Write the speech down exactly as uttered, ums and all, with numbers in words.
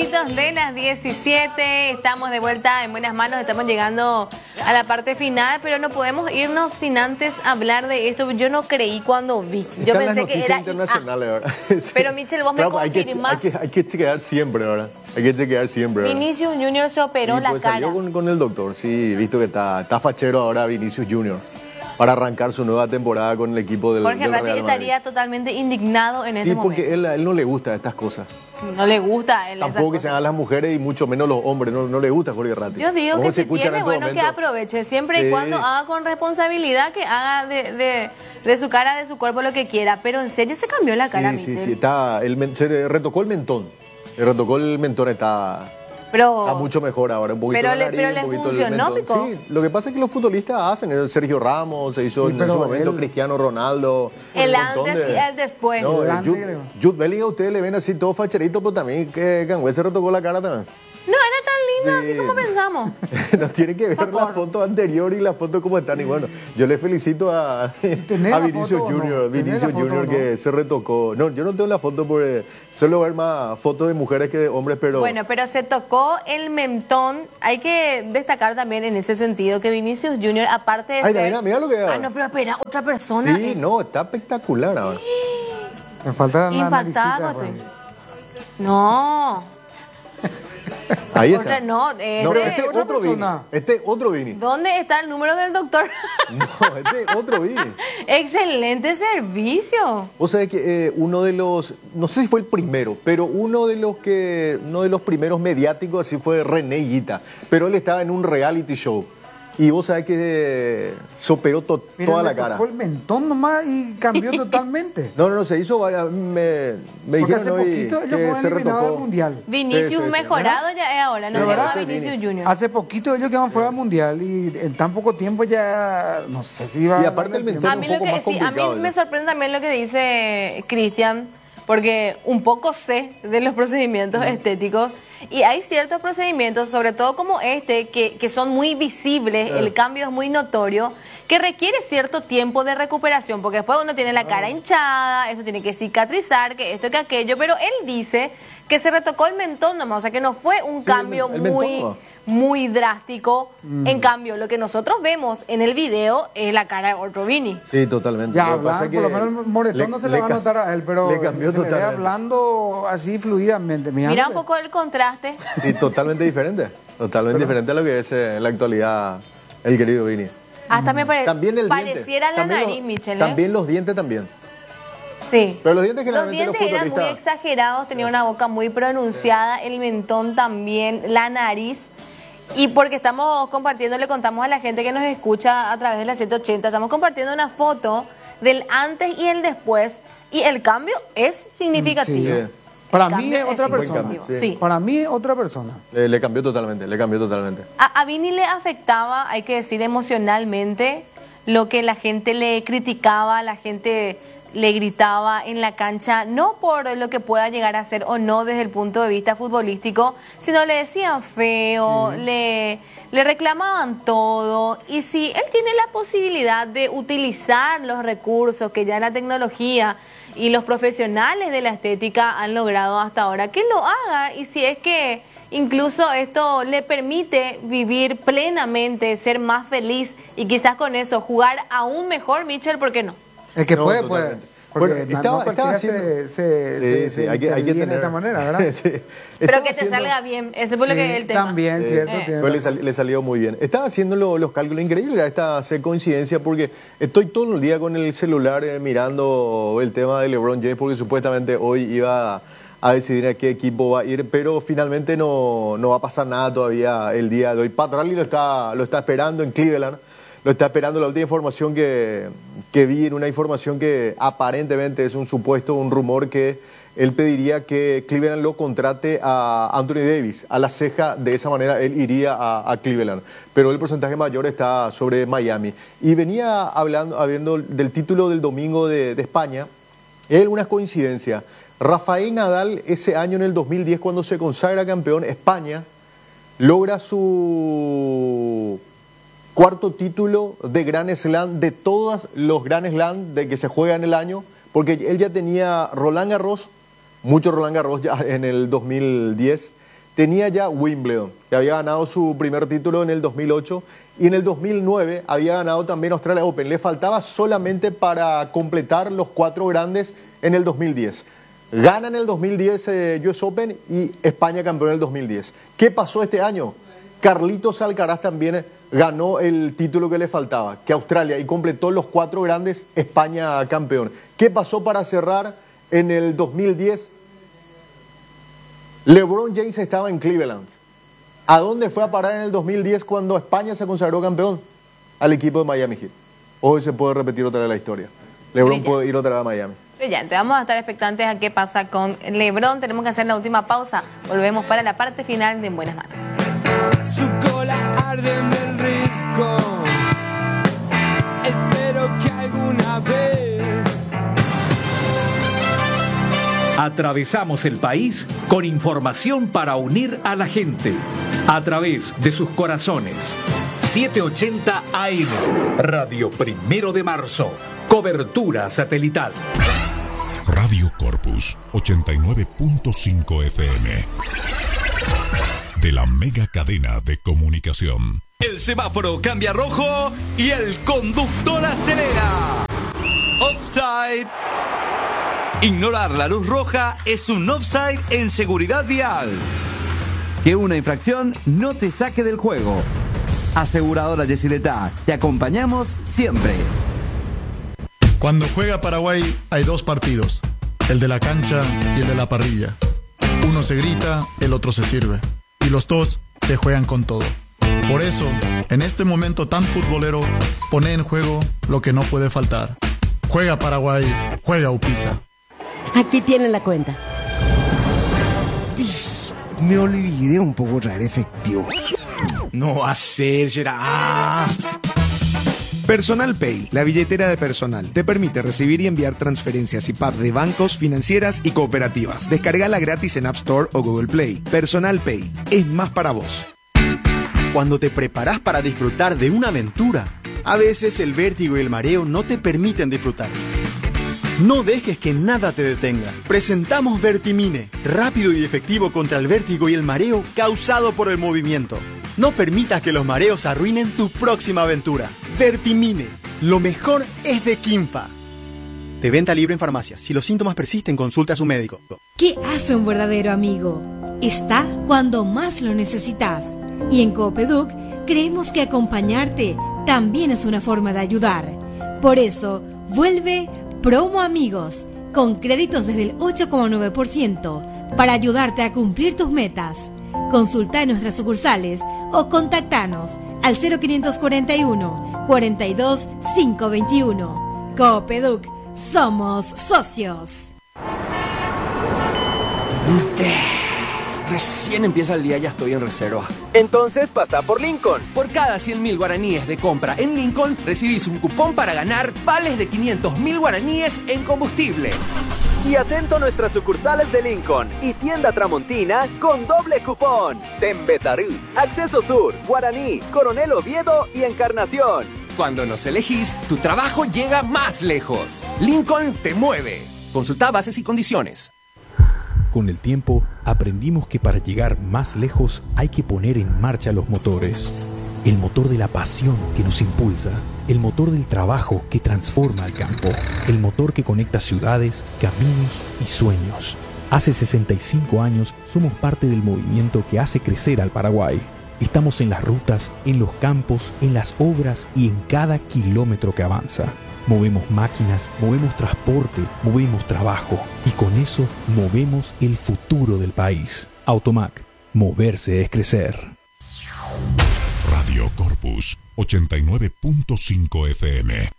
minutitos de las diecisiete, estamos de vuelta en buenas manos, estamos llegando a la parte final, pero no podemos irnos sin antes hablar de esto. Yo no creí cuando vi, yo Están pensé las que era internacionales, ¿verdad? Sí. Pero Michel, vos Claro, me hay que, confirmás. hay, que, hay que chequear siempre, ¿verdad? Hay que chequear siempre, ¿verdad? Vinicius Junior se operó Sí, la pues cara. salió con, con el doctor, sí, visto que está, está fachero ahora Vinicius Junior para arrancar su nueva temporada con el equipo del, Jorge del Ratti Real Madrid. estaría totalmente indignado en Sí, este porque momento. él, a él no le gusta estas cosas. No le gusta a él esas Tampoco que cosas. sean las mujeres y mucho menos los hombres. No, no le gusta Jorge Ratti. Yo digo Como que se si escucha tiene, en este bueno, que momento. aproveche, siempre y Sí. cuando haga con responsabilidad, que haga de, de, de su cara, de su cuerpo, lo que quiera. Pero en serio se cambió la cara, Sí, sí, Michel. sí, está, el, men- se retocó el mentón. Se retocó el mentón, está, Pero, está mucho mejor ahora. Un poquito Pero la le- nariz, pero un le poquito el funcionó, mentón. Pico. Sí, lo que pasa es que los futbolistas hacen. el Sergio Ramos se hizo Sí, en pero su momento, él- Cristiano Ronaldo. El un montón antes y el después. No, El el antes y Jude, el- Jude Bellingham, ustedes le ven así todo facherito, pero también que Canguel se retocó la cara también. No era tan lindo Sí. así como pensamos. No tiene que ver Socorro. la foto anterior y la foto como están. Y bueno, yo le felicito a, ¿Tenés a la Vinicius foto o no? Junior, ¿Tenés Vinicius la foto Junior o no? que se retocó. No, yo no tengo la foto porque suelo ver más fotos de mujeres que de hombres, pero Bueno, pero se tocó el mentón. Hay que destacar también en ese sentido que Vinicius Junior, aparte de Ay, ser... mira, mira lo que- Ah, no, pero espera, otra persona sí, es no, está espectacular ahora. Me falta la impactada. naricita, estoy. pues. No, Ahí está. otra no. eh, No, de- este otra otro Vini. persona. Este otro Vini. ¿Dónde está el número del doctor? No, este otro Vini. Excelente servicio. Vos sabés que eh, uno de los, no sé si fue el primero, pero uno de los que, uno de los primeros mediáticos así fue René Higuita, pero él estaba en un reality show y vos sabés que eh, se operó to- Mira, toda le la cara. tocó el mentón nomás y cambió totalmente. No, no, no, se hizo varias, me, me Porque dijeron hace hoy poquito ellos que fueron se eliminados del retocó. Mundial. Vinicius Sí, sí, sí. mejorado ya es ahora, no Sí, es ¿verdad? más Sí, Vinicius Vini. Junior. Hace poquito ellos quedaron fuera del Mundial y en tan poco tiempo ya no sé si iba Y a aparte darle el tiempo. A un mí, lo poco que, más sí, a mí complicado me ya. sorprende también lo que dice Cristian, porque un poco sé de los procedimientos estéticos y hay ciertos procedimientos, sobre todo como este, que, que son muy visibles, Claro. el cambio es muy notorio, que requiere cierto tiempo de recuperación, porque después uno tiene la cara hinchada, eso tiene que cicatrizar, que esto, que aquello, pero él dice que se retocó el mentón nomás, o sea que no fue un Sí, cambio el- el mentón muy... nomás. muy drástico. Mm. En cambio, lo que nosotros vemos en el video es la cara de otro Vini. Sí, totalmente. Ya Lo que pasa hablar, es por lo que menos el moretón no se le, va a ca- notar a él, pero le cambió se le ve totalmente. hablando así fluidamente. Mira mirándole. un poco el contraste. Sí, totalmente diferente. Totalmente diferente a lo que es eh, en la actualidad el querido Vini. Hasta me pare- También el diente. pareciera la También nariz, los- Michel. ¿eh? También los dientes también. Sí. Pero los dientes Los generalmente los, dientes eran muy futbolistas. exagerados, tenía una boca muy pronunciada, el mentón también, la nariz. Y porque estamos compartiendo, le contamos a la gente que nos escucha a través de la ciento ochenta, estamos compartiendo una foto del antes y el después, y el cambio es significativo. Sí. El Para mí cambio es otra Buen persona. cambio, Sí. sí. Para mí es otra persona. Le, le cambió totalmente, le cambió totalmente. A, a Vini le afectaba, hay que decir, emocionalmente, lo que la gente le criticaba, la gente le gritaba en la cancha, no por lo que pueda llegar a ser o no desde el punto de vista futbolístico, sino le decían feo, le, le reclamaban todo. Y si él tiene la posibilidad de utilizar los recursos que ya la tecnología y los profesionales de la estética han logrado hasta ahora, que lo haga. Y si es que incluso esto le permite vivir plenamente, ser más feliz y quizás con eso jugar aún mejor, Michel, ¿por qué no? El que No, puede, totalmente. puede. Porque Bueno, no- estaba- no cualquiera estaba haciendo- se, se, Sí, se- sí, se hay que, hay que interviene tener... de esta manera, ¿verdad? Sí. Pero Estaba que te haciendo- salga bien, ese fue lo que Sí, es el tema. También, Sí. cierto. Eh. tiene Pero le, razón. sal- le salió muy bien. Estaba haciendo lo- los cálculos increíbles, esta hacer coincidencia porque estoy todo el día con el celular eh, mirando el tema de LeBron James porque supuestamente hoy iba a decidir a qué equipo va a ir, pero finalmente no, no va a pasar nada todavía el día de hoy. Pat Riley lo está, lo está esperando en Cleveland, lo está esperando. La última información que, que vi en una información que aparentemente es un supuesto, un rumor que él pediría que Cleveland lo contrate a Anthony Davis, a la ceja, de esa manera él iría a, a Cleveland. Pero el porcentaje mayor está sobre Miami. Y venía hablando, habiendo del título del domingo de, de España, hay algunas coincidencias. Rafael Nadal ese año en el dos mil diez, cuando se consagra campeón, España logra su cuarto título de Grand Slam de todos los Grand Slam de que se juega en el año, porque él ya tenía Roland Garros, mucho Roland Garros ya en el dos mil diez, tenía ya Wimbledon, que había ganado su primer título en el dos mil ocho, y en el dos mil nueve había ganado también Australia Open. Le faltaba solamente para completar los cuatro grandes en el dos mil diez. Gana en el dos mil diez eh, U S Open y España campeón en el dos mil diez. ¿Qué pasó este año? Carlitos Alcaraz también ganó el título que le faltaba, que Australia, y completó los cuatro grandes, España campeón. ¿Qué pasó para cerrar en el dos mil diez? LeBron James estaba en Cleveland. ¿A dónde fue a parar en el dos mil diez cuando España se consagró campeón? Al equipo de Miami Heat. Hoy se puede repetir otra vez la historia. LeBron Brillante. Puede ir otra vez a Miami. Brillante. Vamos a estar expectantes a qué pasa con LeBron. Tenemos que hacer la última pausa. Volvemos para la parte final de En Buenas Manos. Su cola arde en el risco. Espero que alguna vez atravesamos el país con información para unir a la gente a través de sus corazones. setecientos ochenta A M, Radio Primero de Marzo, cobertura satelital. Radio Corpus ochenta y nueve punto cinco F M. De la mega cadena de comunicación. El semáforo cambia a rojo y el conductor acelera. Offside. Ignorar la luz roja es un offside en seguridad vial. Que una infracción no te saque del juego. Aseguradora Yesileta, te acompañamos siempre. Cuando juega Paraguay hay dos partidos, el de la cancha y el de la parrilla. Uno se grita, el otro se sirve. Y los dos se juegan con todo. Por eso, en este momento tan futbolero, pone en juego lo que no puede faltar. Juega Paraguay, juega Upisa. Aquí tienen la cuenta. Me olvidé un poco traer efectivo. No hacer, será. Ah. Personal Pay, la billetera de personal, te permite recibir y enviar transferencias y P A P de bancos, financieras y cooperativas. Descárgala gratis en App Store o Google Play. Personal Pay, es más para vos. Cuando te preparás para disfrutar de una aventura, a veces el vértigo y el mareo no te permiten disfrutar. No dejes que nada te detenga. Presentamos Vertimine, rápido y efectivo contra el vértigo y el mareo causado por el movimiento. No permitas que los mareos arruinen tu próxima aventura. Vertimine, lo mejor es de Quimpa. De venta libre en farmacias. Si los síntomas persisten, consulte a su médico. ¿Qué hace un verdadero amigo? Está cuando más lo necesitas. Y en Coopeduc creemos que acompañarte también es una forma de ayudar. Por eso, vuelve Promo Amigos, con créditos desde el ocho coma nueve por ciento, para ayudarte a cumplir tus metas. Consulta en nuestras sucursales o contactanos al cero quinientos cuarenta y uno, cuarenta y dos, quinientos veintiuno. Coopeduc, somos socios. Recién empieza el día y ya estoy en reserva. Entonces pasa por Lincoln. Por cada cien mil guaraníes de compra en Lincoln, recibís un cupón para ganar vales de quinientos mil guaraníes en combustible. Y atento a nuestras sucursales de Lincoln y tienda Tramontina con doble cupón. Tembetarú, Acceso Sur, Guaraní, Coronel Oviedo y Encarnación. Cuando nos elegís, tu trabajo llega más lejos. Lincoln te mueve. Consulta bases y condiciones. Con el tiempo, aprendimos que para llegar más lejos hay que poner en marcha los motores. El motor de la pasión que nos impulsa, el motor del trabajo que transforma el campo, el motor que conecta ciudades, caminos y sueños. Hace sesenta y cinco años somos parte del movimiento que hace crecer al Paraguay. Estamos en las rutas, en los campos, en las obras y en cada kilómetro que avanza. Movemos máquinas, movemos transporte, movemos trabajo y con eso movemos el futuro del país. Automac, moverse es crecer. Radio Corpus ochenta y nueve punto cinco F M.